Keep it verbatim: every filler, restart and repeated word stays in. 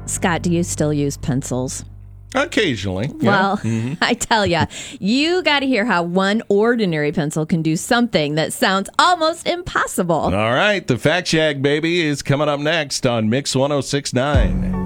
Scott, do you still use pencils? Occasionally. Yeah. Well, mm-hmm. I tell ya, you got to hear how one ordinary pencil can do something that sounds almost impossible. All right. The Fact Shack, baby, is coming up next on Mix one oh six point nine.